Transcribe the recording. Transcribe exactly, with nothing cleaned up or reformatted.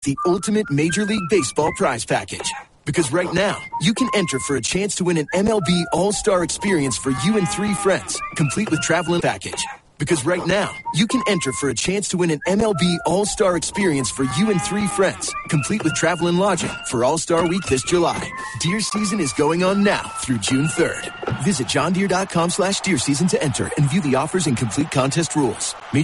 the ultimate Major League Baseball prize package. Because right now, you can enter for a chance to win an M L B All-Star experience for you and three friends, complete with travel and package. Because right now, you can enter for a chance to win an M L B All-Star experience for you and three friends, complete with travel and lodging for All-Star Week this July. Deer season is going on now through June third. Visit johndeere.com slash deer season to enter and view the offers and complete contest rules.